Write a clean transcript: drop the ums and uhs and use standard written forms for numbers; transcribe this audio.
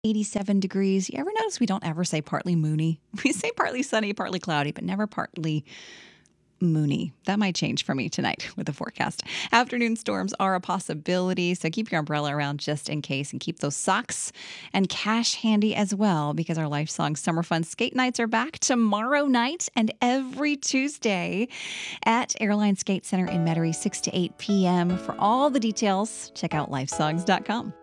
87 degrees. You ever notice we don't ever say partly moony? We say partly sunny, partly cloudy, but never partly moony. That might change for me tonight with the forecast. Afternoon storms are a possibility, so keep your umbrella around just in case and keep those socks and cash handy as well, because our Lifesong Summer Fun skate nights are back tomorrow night and every Tuesday at Airline Skate Center in Metairie, 6 to 8 p.m. For all the details, check out lifesongs.com.